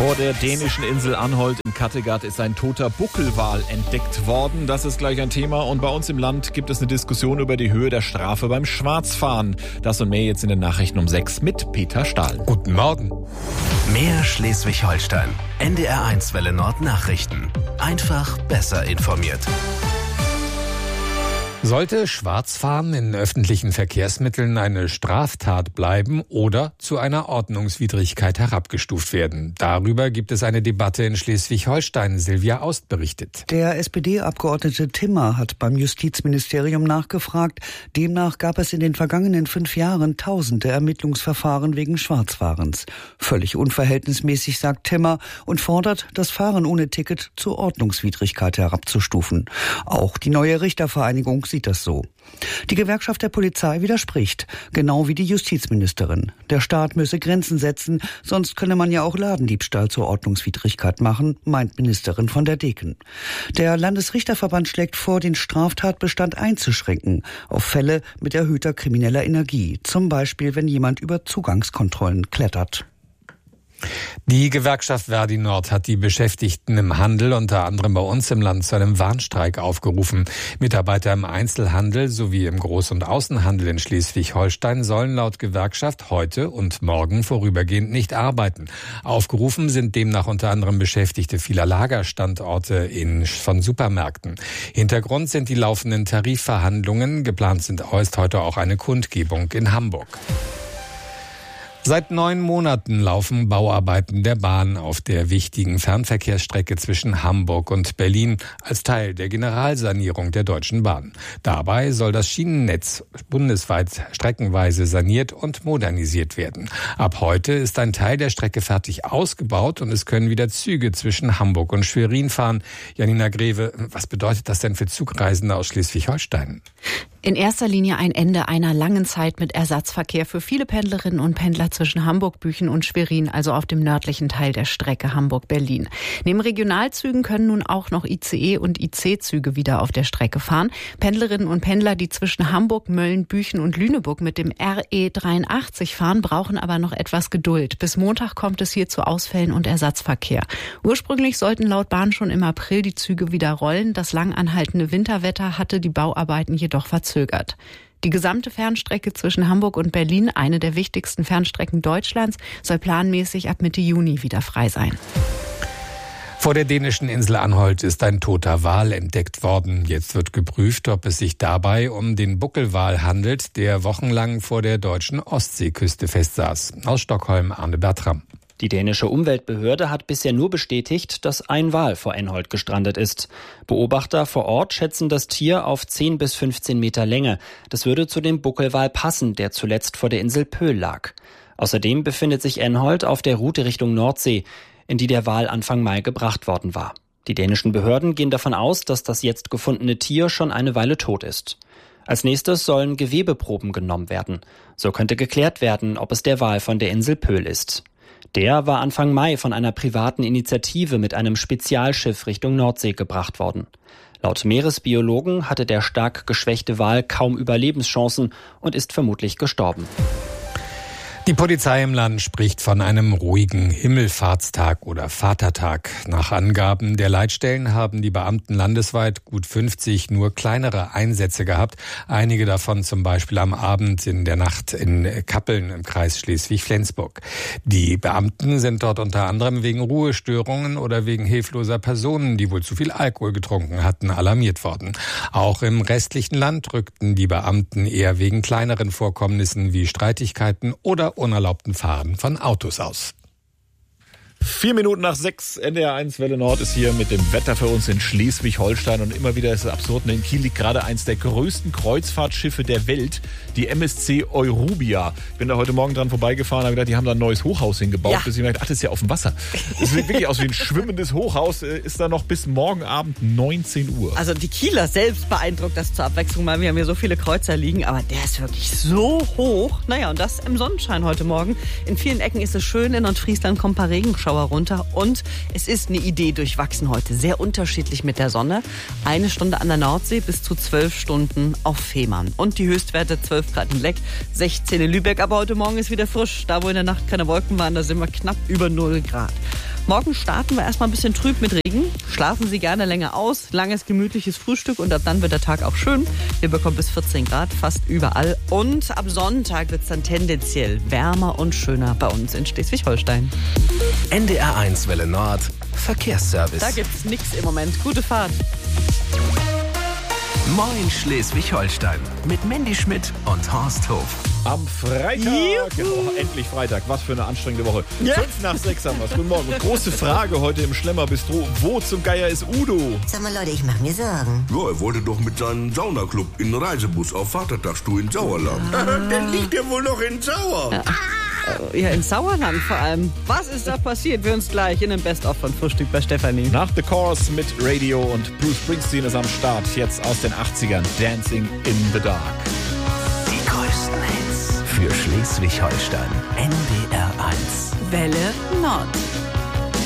Vor der dänischen Insel Anholt im Kattegat ist ein toter Buckelwal entdeckt worden. Das ist gleich ein Thema. Und bei uns im Land gibt es eine Diskussion über die Höhe der Strafe beim Schwarzfahren. Das und mehr jetzt in den Nachrichten um 6 mit Peter Stahl. Guten Morgen. Mehr Schleswig-Holstein. NDR1 Welle Nord Nachrichten. Einfach besser informiert. Sollte Schwarzfahren in öffentlichen Verkehrsmitteln eine Straftat bleiben oder zu einer Ordnungswidrigkeit herabgestuft werden? Darüber gibt es eine Debatte in Schleswig-Holstein. Silvia Aust berichtet. Der SPD-Abgeordnete Timmer hat beim Justizministerium nachgefragt. Demnach gab es in den vergangenen 5 Jahren tausende Ermittlungsverfahren wegen Schwarzfahrens. Völlig unverhältnismäßig, sagt Timmer, und fordert, das Fahren ohne Ticket zur Ordnungswidrigkeit herabzustufen. Auch die neue Richtervereinigung sieht das so. Die Gewerkschaft der Polizei widerspricht, genau wie die Justizministerin. Der Staat müsse Grenzen setzen, sonst könne man ja auch Ladendiebstahl zur Ordnungswidrigkeit machen, meint Ministerin von der Deken. Der Landesrichterverband schlägt vor, den Straftatbestand einzuschränken auf Fälle mit erhöhter krimineller Energie, zum Beispiel wenn jemand über Zugangskontrollen klettert. Die Gewerkschaft Verdi Nord hat die Beschäftigten im Handel, unter anderem bei uns im Land, zu einem Warnstreik aufgerufen. Mitarbeiter im Einzelhandel sowie im Groß- und Außenhandel in Schleswig-Holstein sollen laut Gewerkschaft heute und morgen vorübergehend nicht arbeiten. Aufgerufen sind demnach unter anderem Beschäftigte vieler Lagerstandorte von Supermärkten. Hintergrund sind die laufenden Tarifverhandlungen. Geplant ist heute auch eine Kundgebung in Hamburg. Seit 9 Monaten laufen Bauarbeiten der Bahn auf der wichtigen Fernverkehrsstrecke zwischen Hamburg und Berlin als Teil der Generalsanierung der Deutschen Bahn. Dabei soll das Schienennetz bundesweit streckenweise saniert und modernisiert werden. Ab heute ist ein Teil der Strecke fertig ausgebaut und es können wieder Züge zwischen Hamburg und Schwerin fahren. Janina Greve, was bedeutet das denn für Zugreisende aus Schleswig-Holstein? In erster Linie ein Ende einer langen Zeit mit Ersatzverkehr für viele Pendlerinnen und Pendler zwischen Hamburg, Büchen und Schwerin, also auf dem nördlichen Teil der Strecke Hamburg-Berlin. Neben Regionalzügen können nun auch noch ICE und IC-Züge wieder auf der Strecke fahren. Pendlerinnen und Pendler, die zwischen Hamburg, Mölln, Büchen und Lüneburg mit dem RE83 fahren, brauchen aber noch etwas Geduld. Bis Montag kommt es hier zu Ausfällen und Ersatzverkehr. Ursprünglich sollten laut Bahn schon im April die Züge wieder rollen. Das lang anhaltende Winterwetter hatte die Bauarbeiten jedoch verzögert. Die gesamte Fernstrecke zwischen Hamburg und Berlin, eine der wichtigsten Fernstrecken Deutschlands, soll planmäßig ab Mitte Juni wieder frei sein. Vor der dänischen Insel Anholt ist ein toter Wal entdeckt worden. Jetzt wird geprüft, ob es sich dabei um den Buckelwal handelt, der wochenlang vor der deutschen Ostseeküste festsaß. Aus Stockholm, Arne Bertram. Die dänische Umweltbehörde hat bisher nur bestätigt, dass ein Wal vor Anholt gestrandet ist. Beobachter vor Ort schätzen das Tier auf 10 bis 15 Meter Länge. Das würde zu dem Buckelwal passen, der zuletzt vor der Insel Pöhl lag. Außerdem befindet sich Anholt auf der Route Richtung Nordsee, in die der Wal Anfang Mai gebracht worden war. Die dänischen Behörden gehen davon aus, dass das jetzt gefundene Tier schon eine Weile tot ist. Als nächstes sollen Gewebeproben genommen werden. So könnte geklärt werden, ob es der Wal von der Insel Pöhl ist. Der war Anfang Mai von einer privaten Initiative mit einem Spezialschiff Richtung Nordsee gebracht worden. Laut Meeresbiologen hatte der stark geschwächte Wal kaum Überlebenschancen und ist vermutlich gestorben. Die Polizei im Land spricht von einem ruhigen Himmelfahrtstag oder Vatertag. Nach Angaben der Leitstellen haben die Beamten landesweit gut 50 nur kleinere Einsätze gehabt. Einige davon zum Beispiel am Abend in der Nacht in Kappeln im Kreis Schleswig-Flensburg. Die Beamten sind dort unter anderem wegen Ruhestörungen oder wegen hilfloser Personen, die wohl zu viel Alkohol getrunken hatten, alarmiert worden. Auch im restlichen Land rückten die Beamten eher wegen kleineren Vorkommnissen wie Streitigkeiten oder unerlaubten Fahren von Autos aus. 4 Minuten nach 6, NDR1 Welle Nord ist hier mit dem Wetter für uns in Schleswig-Holstein. Und immer wieder ist es absurd. In Kiel liegt gerade eins der größten Kreuzfahrtschiffe der Welt, die MSC Eurubia. Ich bin da heute Morgen dran vorbeigefahren und habe gedacht, die haben da ein neues Hochhaus hingebaut. Bis ich mir gedacht, das ist ja auf dem Wasser. Das sieht wirklich aus wie ein schwimmendes Hochhaus. Ist da noch bis morgen Abend 19 Uhr. Also die Kieler selbst beeindruckt das zur Abwechslung mal. Wir haben hier so viele Kreuzer liegen, aber der ist wirklich so hoch. Naja, und das im Sonnenschein heute Morgen. In vielen Ecken ist es schön. In Nordfriesland kommt ein paar Regenschauer runter und es ist eine Idee durchwachsen heute. Sehr unterschiedlich mit der Sonne. 1 Stunde an der Nordsee bis zu 12 Stunden auf Fehmarn. Und die Höchstwerte 12 Grad in Leck, 16 in Lübeck. Aber heute Morgen ist wieder frisch. Da, wo in der Nacht keine Wolken waren, da sind wir knapp über 0 Grad. Morgen starten wir erstmal ein bisschen trüb mit Regen. Schlafen Sie gerne länger aus. Langes, gemütliches Frühstück und ab dann wird der Tag auch schön. Wir bekommen bis 14 Grad fast überall. Und ab Sonntag wird es dann tendenziell wärmer und schöner bei uns in Schleswig-Holstein. NDR 1 Welle Nord, Verkehrsservice. Da gibt's nichts im Moment. Gute Fahrt. Moin Schleswig-Holstein mit Mandy Schmidt und Horst Hof. Am Freitag, endlich Freitag, was für eine anstrengende Woche. Ja. 5:05 haben wir es. Guten Morgen. Große Frage heute im Schlemmer-Bistro. Wo zum Geier ist Udo? Sag mal Leute, ich mach mir Sorgen. Ja, er wollte doch mit seinem Saunaclub in den Reisebus auf Vatertagstuhl in Sauerland. Dann liegt er wohl noch in Sauer. Ja, in Sauerland vor allem. Was ist da passiert? Wir uns gleich in dem Best-of von Frühstück bei Stefanie. Nach The Course mit Radio und Bruce Springsteen ist am Start. Jetzt aus den 80ern. Dancing in the Dark. Die größten Hits für Schleswig-Holstein. NDR 1. Welle Nord.